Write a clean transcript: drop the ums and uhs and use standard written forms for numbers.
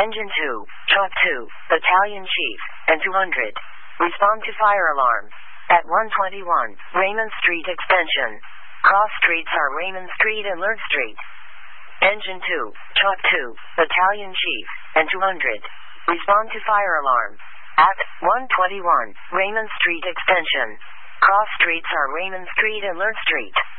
Engine 2, Truck 2, Battalion Chief, and 200. Respond to fire alarm. At 121, Raymond Street Extension. Cross streets are Raymond Street and Lurd Street. Engine 2, Truck 2, Battalion Chief, and 200. Respond to fire alarm. At 121, Raymond Street Extension. Cross streets are Raymond Street and Lurd Street.